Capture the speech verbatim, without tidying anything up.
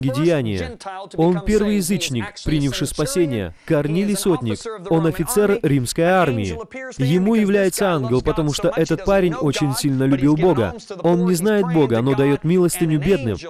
Деяния. Он первый язычник, принявший спасение. Корнилий Сотник. Он офицер римской армии. Ему является ангел, потому что этот парень очень сильно любил Бога. Он не знает Бога, но дает милостыню бедным.